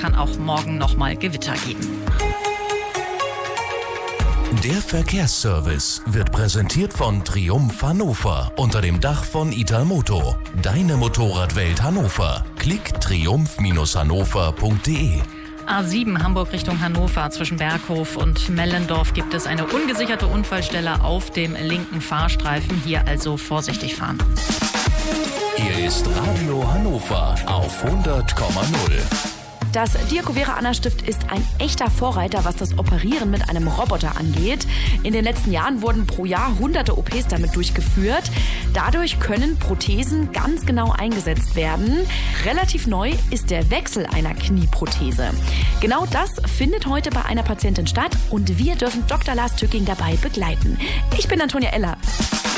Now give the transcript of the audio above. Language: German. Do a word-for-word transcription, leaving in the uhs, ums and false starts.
kann auch morgen nochmal Gewitter geben. Der Verkehrsservice wird präsentiert von Triumph Hannover unter dem Dach von Italmoto. Deine Motorradwelt Hannover. Klick triumph hannover punkt de. A sieben Hamburg Richtung Hannover. Zwischen Berghof und Mellendorf gibt es eine ungesicherte Unfallstelle auf dem linken Fahrstreifen. Hier also vorsichtig fahren. Hier ist Radio Hannover auf hundert Komma null. Das Diakovere-Anna-Stift ist ein echter Vorreiter, was das Operieren mit einem Roboter angeht. In den letzten Jahren wurden pro Jahr hunderte O Ps damit durchgeführt. Dadurch können Prothesen ganz genau eingesetzt werden. Relativ neu ist der Wechsel einer Knieprothese. Genau das findet heute bei einer Patientin statt und wir dürfen Doktor Lars Tücking dabei begleiten. Ich bin Antonia Eller.